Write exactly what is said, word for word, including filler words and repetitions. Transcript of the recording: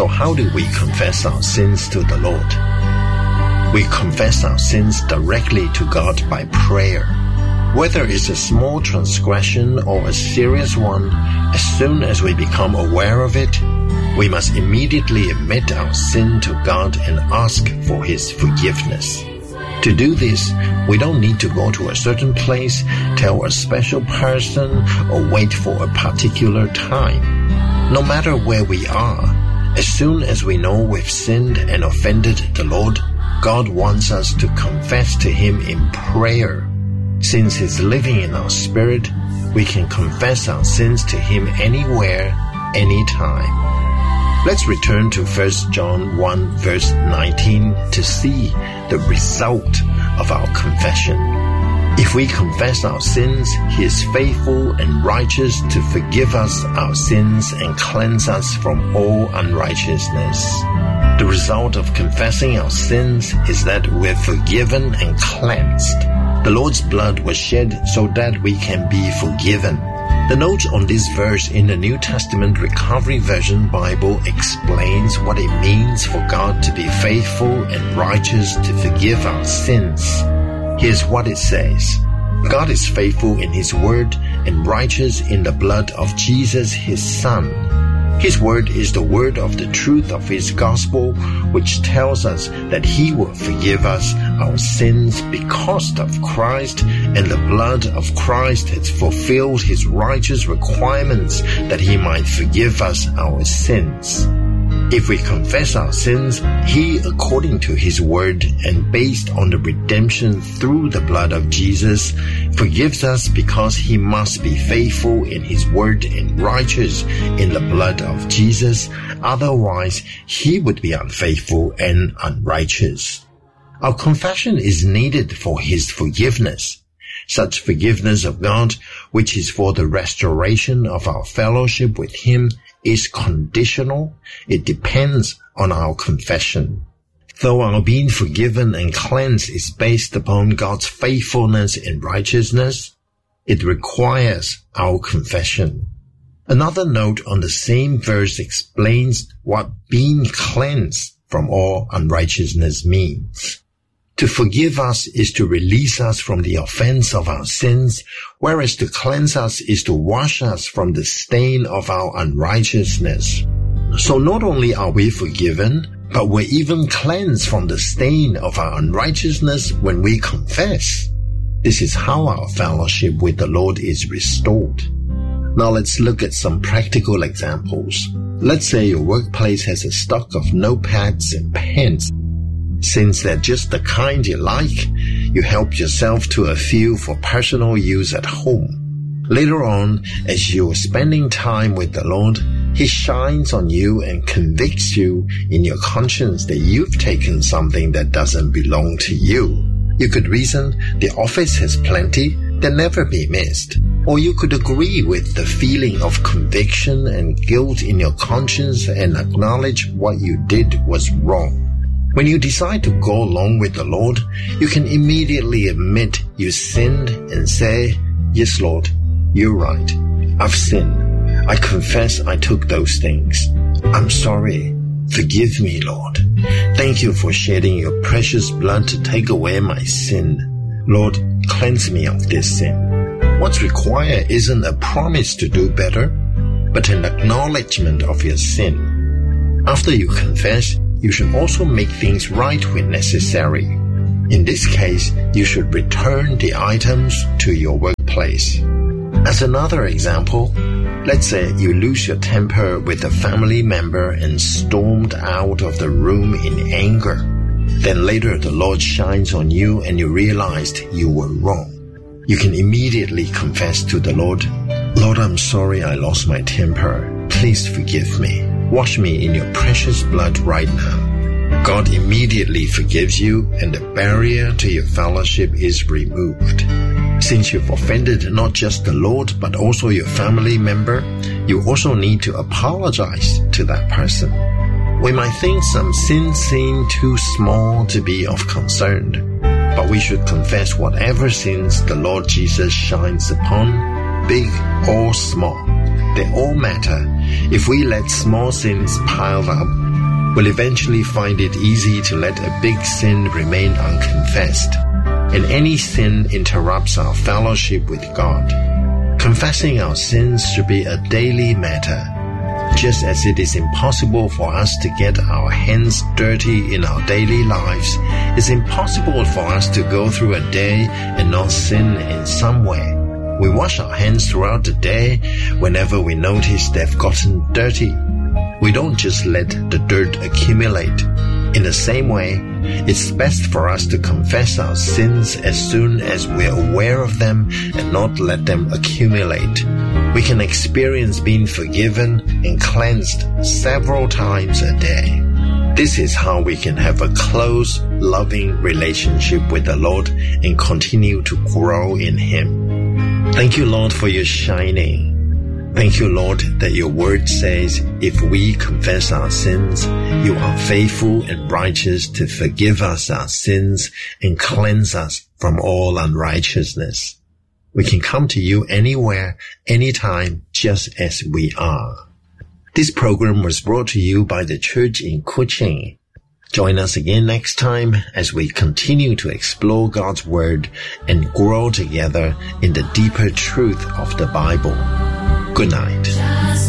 So how do we confess our sins to the Lord? We confess our sins directly to God by prayer. Whether it's a small transgression or a serious one, as soon as we become aware of it, we must immediately admit our sin to God and ask for His forgiveness. To do this, we don't need to go to a certain place, tell a special person, or wait for a particular time. No matter where we are, as soon as we know we've sinned and offended the Lord, God wants us to confess to Him in prayer. Since He's living in our spirit, we can confess our sins to Him anywhere, anytime. Let's return to First John one verse nineteen to see the result of our confession. If we confess our sins, He is faithful and righteous to forgive us our sins and cleanse us from all unrighteousness. The result of confessing our sins is that we're forgiven and cleansed. The Lord's blood was shed so that we can be forgiven. The note on this verse in the New Testament Recovery Version Bible explains what it means for God to be faithful and righteous to forgive our sins. Here's what it says. God is faithful in His word and righteous in the blood of Jesus, His Son. His word is the word of the truth of His gospel, which tells us that He will forgive us our sins because of Christ, and the blood of Christ has fulfilled His righteous requirements that He might forgive us our sins. If we confess our sins, He, according to His word and based on the redemption through the blood of Jesus, forgives us because He must be faithful in His word and righteous in the blood of Jesus. Otherwise, He would be unfaithful and unrighteous. Our confession is needed for His forgiveness. Such forgiveness of God, which is for the restoration of our fellowship with Him, is conditional. It depends on our confession. Though our being forgiven and cleansed is based upon God's faithfulness and righteousness, it requires our confession. Another note on the same verse explains what being cleansed from all unrighteousness means. To forgive us is to release us from the offense of our sins, whereas to cleanse us is to wash us from the stain of our unrighteousness. So not only are we forgiven, but we're even cleansed from the stain of our unrighteousness when we confess. This is how our fellowship with the Lord is restored. Now let's look at some practical examples. Let's say your workplace has a stock of notepads and pens. Since they're just the kind you like, you help yourself to a few for personal use at home. Later on, as you're spending time with the Lord, He shines on you and convicts you in your conscience that you've taken something that doesn't belong to you. You could reason, the office has plenty, they'll never be missed. Or you could agree with the feeling of conviction and guilt in your conscience and acknowledge what you did was wrong. When you decide to go along with the Lord, you can immediately admit you sinned and say, "Yes, Lord, you're right. I've sinned. I confess I took those things. I'm sorry. Forgive me, Lord. Thank you for shedding your precious blood to take away my sin. Lord, cleanse me of this sin." What's required isn't a promise to do better, but an acknowledgement of your sin. After you confess, you should also make things right when necessary. In this case, you should return the items to your workplace. As another example, let's say you lose your temper with a family member and stormed out of the room in anger. Then later the Lord shines on you and you realized you were wrong. You can immediately confess to the Lord, "Lord, I'm sorry I lost my temper. Please forgive me. Wash me in your precious blood right now." God immediately forgives you and the barrier to your fellowship is removed. Since you've offended not just the Lord but also your family member, you also need to apologize to that person. We might think some sins seem too small to be of concern, but we should confess whatever sins the Lord Jesus shines upon, big or small. They all matter. If we let small sins pile up, will eventually find it easy to let a big sin remain unconfessed, and any sin interrupts our fellowship with God. Confessing our sins should be a daily matter. Just as it is impossible for us to get our hands dirty in our daily lives, it's impossible for us to go through a day and not sin in some way. We wash our hands throughout the day whenever we notice they've gotten dirty. We don't just let the dirt accumulate. In the same way, it's best for us to confess our sins as soon as we're aware of them and not let them accumulate. We can experience being forgiven and cleansed several times a day. This is how we can have a close, loving relationship with the Lord and continue to grow in Him. Thank you, Lord, for your shining. Thank you, Lord, that your word says, if we confess our sins, you are faithful and righteous to forgive us our sins and cleanse us from all unrighteousness. We can come to you anywhere, anytime, just as we are. This program was brought to you by the church in Kuching. Join us again next time as we continue to explore God's Word and grow together in the deeper truth of the Bible. Good night.